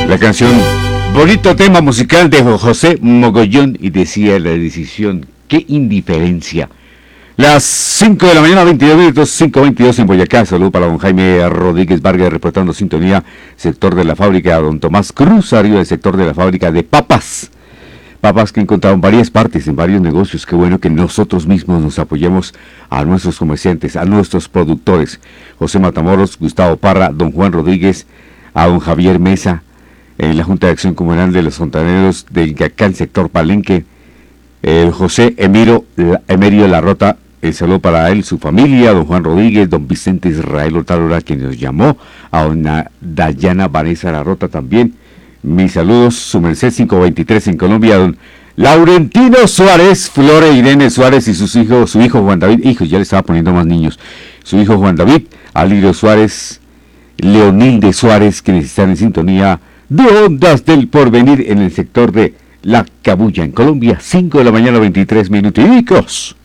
La canción, bonito tema musical de José Mogollón, y decía la decisión, qué indiferencia. Las 5 de la mañana, 22 minutos, 5:22 en Boyacá. Saludo para don Jaime Rodríguez Vargas, reportando sintonía, sector de la fábrica. Don Tomás Cruz, arriba del sector de la fábrica de papas. Papas que encontraron varias partes, en varios negocios. Qué bueno que nosotros mismos nos apoyemos a nuestros comerciantes, a nuestros productores. José Matamoros, Gustavo Parra, don Juan Rodríguez, a don Javier Mesa, en la Junta de Acción Comunal de los Fontaneros del Yacán, sector Palenque. José Emerio Larrota, el saludo para él, su familia, don Juan Rodríguez, don Vicente Israel Otálora, quien nos llamó, a doña Dayana Vanessa Larrota también. Mis saludos, su merced 523 en Colombia, don Laurentino Suárez, Flore Irene Suárez y su hijo Juan David, hijos, ya le estaba poniendo más niños, su hijo Juan David, Alirio Suárez, Leonilde Suárez, quienes están en sintonía de Ondas del Porvenir en el sector de La Cabuya, en Colombia. 5 de la mañana, 23 minutos.